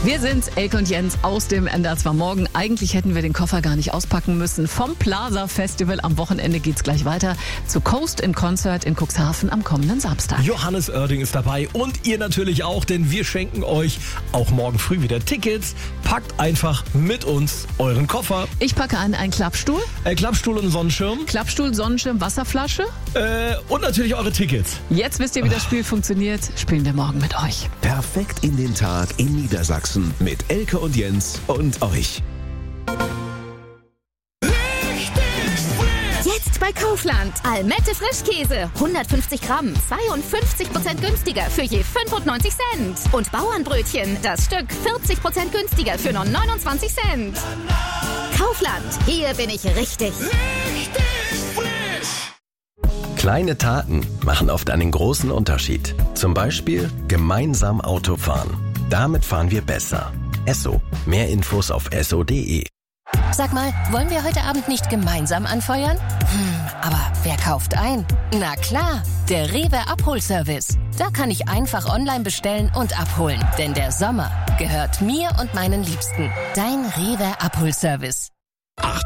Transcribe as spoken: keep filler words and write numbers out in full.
Wir sind Elke und Jens aus dem N D R zwei Morgen. Eigentlich hätten wir den Koffer gar nicht auspacken müssen. Vom Plaza Festival am Wochenende geht's gleich weiter zu Coast in Concert in Cuxhaven am kommenden Samstag. Johannes Oerding ist dabei und ihr natürlich auch, denn wir schenken euch auch morgen früh wieder Tickets. Packt einfach mit uns euren Koffer. Ich packe an einen Klappstuhl. Äh, Klappstuhl und Sonnenschirm. Klappstuhl, Sonnenschirm, Wasserflasche. Äh, und natürlich eure Tickets. Jetzt wisst ihr, wie das Spiel funktioniert. Spielen wir morgen mit euch. Perfekt in den Tag in Niedersachsen mit Elke und Jens und euch. Jetzt bei Kaufland. Almette Frischkäse. hundertfünfzig Gramm. zweiundfünfzig Prozent günstiger für je fünfundneunzig Cent. Und Bauernbrötchen. Das Stück vierzig Prozent günstiger für nur neunundzwanzig Cent. Kaufland. Hier bin ich richtig. Kleine Taten machen oft einen großen Unterschied. Zum Beispiel gemeinsam Auto fahren. Damit fahren wir besser. Esso. Mehr Infos auf esso punkt de. Sag mal, wollen wir heute Abend nicht gemeinsam anfeuern? Hm, aber wer kauft ein? Na klar, der Rewe Abholservice. Da kann ich einfach online bestellen und abholen. Denn der Sommer gehört mir und meinen Liebsten. Dein Rewe Abholservice.